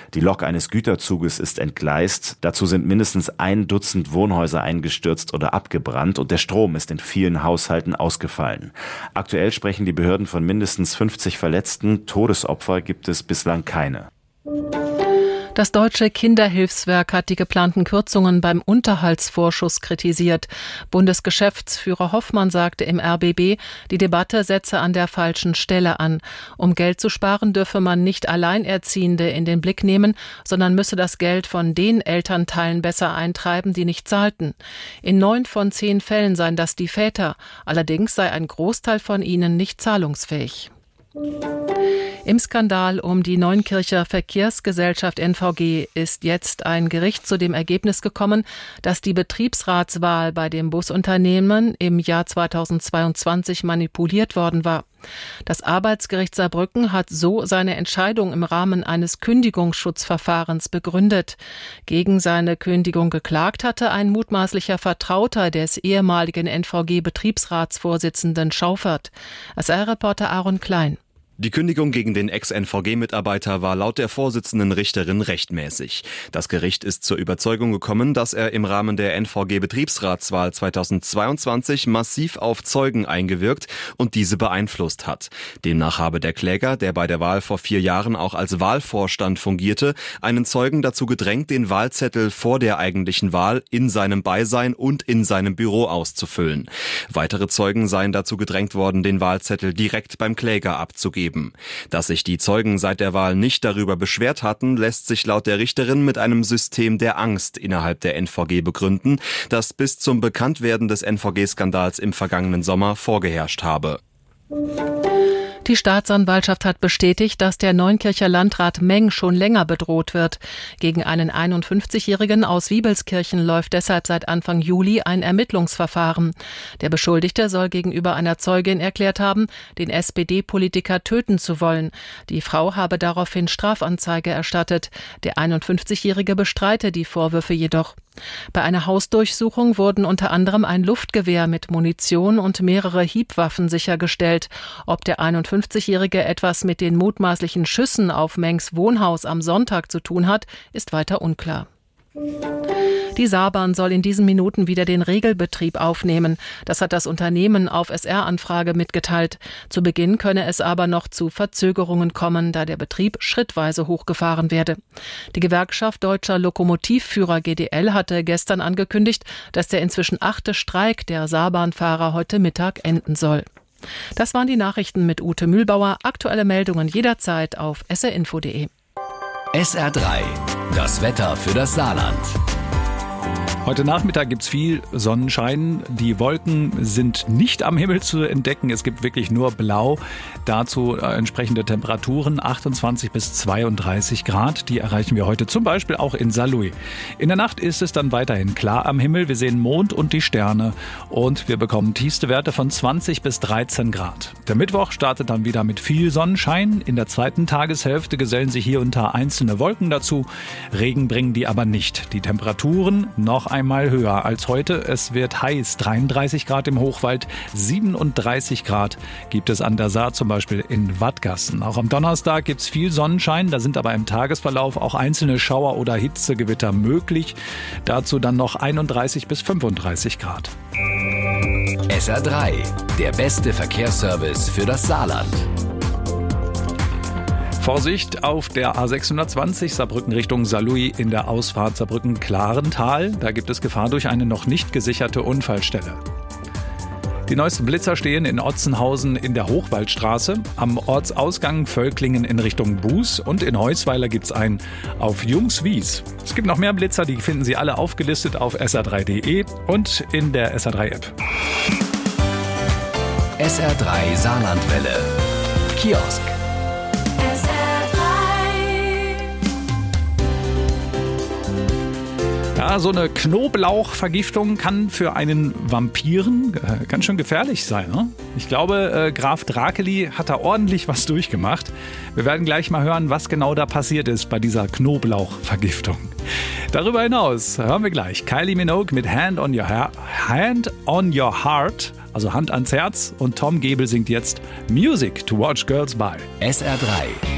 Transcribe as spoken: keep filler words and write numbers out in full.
Die Lok eines Güterzuges ist entgleist. Dazu sind mindestens ein Dutzend Wohnhäuser eingestürzt oder abgebrannt und der Strom ist in vielen Haushalten ausgefallen. Aktuell sprechen die Behörden von mindestens fünfzig Verletzten. Todesopfer gibt es bislang keine. Das Deutsche Kinderhilfswerk hat die geplanten Kürzungen beim Unterhaltsvorschuss kritisiert. Bundesgeschäftsführer Hoffmann sagte im R B B, die Debatte setze an der falschen Stelle an. Um Geld zu sparen, dürfe man nicht Alleinerziehende in den Blick nehmen, sondern müsse das Geld von den Elternteilen besser eintreiben, die nicht zahlten. In neun von zehn Fällen seien das die Väter. Allerdings sei ein Großteil von ihnen nicht zahlungsfähig. Im Skandal um die Neunkircher Verkehrsgesellschaft N V G ist jetzt ein Gericht zu dem Ergebnis gekommen, dass die Betriebsratswahl bei dem Busunternehmen im Jahr zweitausendzweiundzwanzig manipuliert worden war. Das Arbeitsgericht Saarbrücken hat so seine Entscheidung im Rahmen eines Kündigungsschutzverfahrens begründet. Gegen seine Kündigung geklagt hatte ein mutmaßlicher Vertrauter des ehemaligen N V G-Betriebsratsvorsitzenden Schaufert. S R-Reporter Aaron Klein. Die Kündigung gegen den Ex-N V G-Mitarbeiter war laut der vorsitzenden Richterin rechtmäßig. Das Gericht ist zur Überzeugung gekommen, dass er im Rahmen der N V G-Betriebsratswahl zweitausendzweiundzwanzig massiv auf Zeugen eingewirkt und diese beeinflusst hat. Demnach habe der Kläger, der bei der Wahl vor vier Jahren auch als Wahlvorstand fungierte, einen Zeugen dazu gedrängt, den Wahlzettel vor der eigentlichen Wahl in seinem Beisein und in seinem Büro auszufüllen. Weitere Zeugen seien dazu gedrängt worden, den Wahlzettel direkt beim Kläger abzugeben. Dass sich die Zeugen seit der Wahl nicht darüber beschwert hatten, lässt sich laut der Richterin mit einem System der Angst innerhalb der N V G begründen, das bis zum Bekanntwerden des N V G-Skandals im vergangenen Sommer vorgeherrscht habe. Die Staatsanwaltschaft hat bestätigt, dass der Neunkircher Landrat Meng schon länger bedroht wird. Gegen einen einundfünfzigjährigen aus Wiebelskirchen läuft deshalb seit Anfang Juli ein Ermittlungsverfahren. Der Beschuldigte soll gegenüber einer Zeugin erklärt haben, den S P D-Politiker töten zu wollen. Die Frau habe daraufhin Strafanzeige erstattet. Der einundfünfzigjährige bestreite die Vorwürfe jedoch. Bei einer Hausdurchsuchung wurden unter anderem ein Luftgewehr mit Munition und mehrere Hiebwaffen sichergestellt. Ob der einundfünfzigjährige etwas mit den mutmaßlichen Schüssen auf Mengs Wohnhaus am Sonntag zu tun hat, ist weiter unklar. Die Saarbahn soll in diesen Minuten wieder den Regelbetrieb aufnehmen. Das hat das Unternehmen auf S R-Anfrage mitgeteilt. Zu Beginn könne es aber noch zu Verzögerungen kommen, da der Betrieb schrittweise hochgefahren werde. Die Gewerkschaft Deutscher Lokomotivführer G D L hatte gestern angekündigt, dass der inzwischen achte Streik der Saarbahnfahrer heute Mittag enden soll. Das waren die Nachrichten mit Ute Mühlbauer. Aktuelle Meldungen jederzeit auf s r info punkt d e. S R drei, das Wetter für das Saarland. Heute Nachmittag gibt es viel Sonnenschein. Die Wolken sind nicht am Himmel zu entdecken. Es gibt wirklich nur Blau. Dazu entsprechende Temperaturen achtundzwanzig bis zweiunddreißig Grad. Die erreichen wir heute zum Beispiel auch in Saarlouis. In der Nacht ist es dann weiterhin klar am Himmel. Wir sehen Mond und die Sterne und wir bekommen tiefste Werte von zwanzig bis dreizehn Grad. Der Mittwoch startet dann wieder mit viel Sonnenschein. In der zweiten Tageshälfte gesellen sich hier und da einzelne Wolken dazu. Regen bringen die aber nicht. Die Temperaturen noch einmal höher als heute. Es wird heiß, dreiunddreißig Grad im Hochwald, siebenunddreißig Grad gibt es an der Saar, zum Beispiel in Wattgassen. Auch am Donnerstag gibt es viel Sonnenschein, da sind aber im Tagesverlauf auch einzelne Schauer oder Hitzegewitter möglich. Dazu dann noch einunddreißig bis fünfunddreißig Grad. S R drei, der beste Verkehrsservice für das Saarland. Vorsicht auf der A sechshundertzwanzig Saarbrücken Richtung Saarlouis in der Ausfahrt Saarbrücken-Klarental. Da gibt es Gefahr durch eine noch nicht gesicherte Unfallstelle. Die neuesten Blitzer stehen in Otzenhausen in der Hochwaldstraße, am Ortsausgang Völklingen in Richtung Buß und in Heusweiler gibt es einen auf Jungswies. Es gibt noch mehr Blitzer, die finden Sie alle aufgelistet auf s r drei punkt d e und in der S R drei App. S R drei Saarlandwelle. Kiosk. Ja, so eine Knoblauchvergiftung kann für einen Vampiren äh, ganz schön gefährlich sein. Ne? Ich glaube, äh, Graf Drakeli hat da ordentlich was durchgemacht. Wir werden gleich mal hören, was genau da passiert ist bei dieser Knoblauchvergiftung. Darüber hinaus hören wir gleich Kylie Minogue mit Hand on Your, ha- Hand on Your Heart, also Hand ans Herz. Und Tom Gebel singt jetzt Music to Watch Girls By. S R drei.